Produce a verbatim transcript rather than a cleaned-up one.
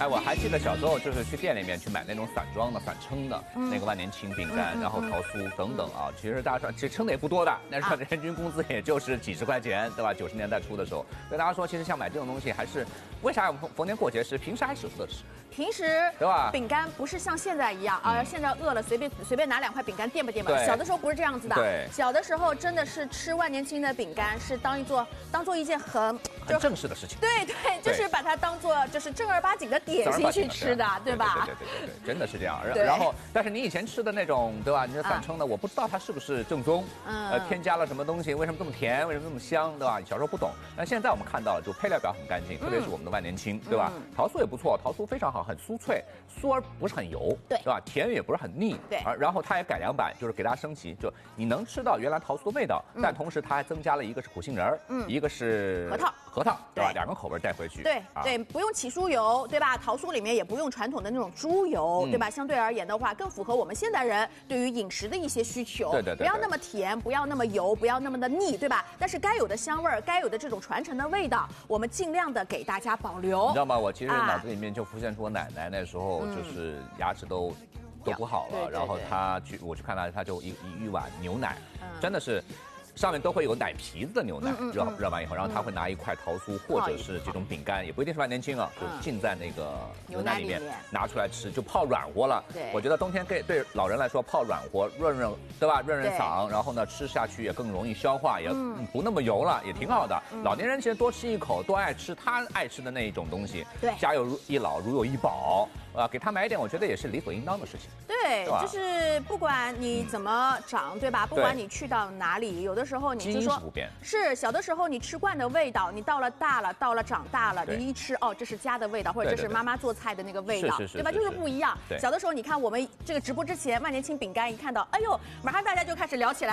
哎，我还记得小时候就是去店里面去买那种散装的、散称的、嗯、那个万年青饼干，嗯、然后桃酥等等啊。其实大家说，其实称的也不多的，那时候人均工资也就是几十块钱，对吧？九十年代初的时候，所以大家说，其实像买这种东西还是，为啥我们逢年过节吃，平时还舍不得吃？ 平时对吧？ 饼干不是像现在一样啊，现在饿了随便随便拿两块饼干垫吧垫吧。小的时候不是这样子的。 对。 小的时候真的是吃万年青的饼干是当一做当做一件很很正式的事情。 对对，就是把它当做就是正儿八经的点心去吃的，对吧？ 对对对对对，真的是这样。然后，但是你以前吃的那种，对吧？你的散称的，我不知道它是不是正宗，呃，添加了什么东西？为什么这么甜？为什么这么香？对吧？小时候不懂，但现在我们看到了，就配料表很干净，特别是我们的万年青，对吧？桃酥也不错，桃酥非常好，很酥脆，酥而不是很油， 对对吧？甜也不是很腻， 对。 而然后它也改良版，就是给它升级，就你能吃到原来桃酥的味道，但同时它还增加了一个是苦杏仁儿，嗯，一个是核桃， 核桃，对吧？两个口味带回去， 对对，不用起酥油，对吧？桃酥里面也不用传统的那种猪油，对吧？相对而言的话，更符合我们现代人对于饮食的一些需求， 对对对， 不要那么甜，不要那么油，不要那么的腻，对吧？但是该有的香味儿，该有的这种传承的味道，我们尽量的给大家保留。 你知道吗？我其实脑子里面就浮现出我奶奶那时候就是牙齿都。都不好了，然后她去，我去看她，她就一一碗牛奶，真的是。上面都会有奶皮子的牛奶，热热完以后，然后他会拿一块桃酥或者是这种饼干，也不一定是万年青啊，就浸在那个牛奶里面，拿出来吃，就泡软和了。 对， 我觉得冬天给对老人来说泡软和，润润，对吧？润润嗓，然后呢吃下去也更容易消化，也不那么油了，也挺好的。老年人其实多吃一口，多爱吃他爱吃的那一种东西。 对， 家有一老，如有一宝。啊，给他买一点，我觉得也是理所应当的事情。 对，就是不管你怎么长，对吧？不管你去到哪里，有的时候你就说是小的时候你吃惯的味道，你到了大了，到了长大了，你一吃哦，这是家的味道，或者这是妈妈做菜的那个味道，对吧？就是不一样。小的时候，你看我们这个直播之前，万年青饼干一看到，哎呦，马上大家就开始聊起来。